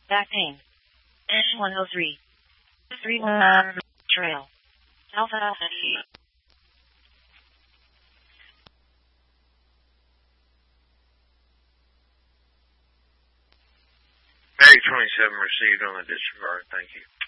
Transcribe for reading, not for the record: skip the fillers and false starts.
Back pain. H103. 319 Trail. Alpha Alpha E. Bag 27 received on the disregard. Thank you.